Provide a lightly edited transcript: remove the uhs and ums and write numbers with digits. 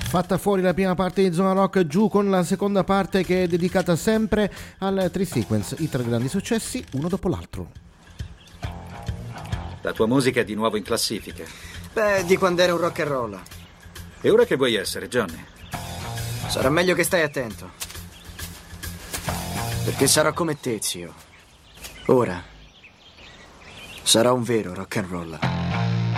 Fatta fuori la prima parte di Zona Rock, giù con la seconda parte che è dedicata sempre al Tri-Sequence, i 3 grandi successi, uno dopo l'altro. La tua musica è di nuovo in classifica. Beh, di quando era un rock and roll. E ora che vuoi essere, Johnny? Sarà meglio che stai attento. Perché sarò come te, zio. Ora sarò un vero rock and roll.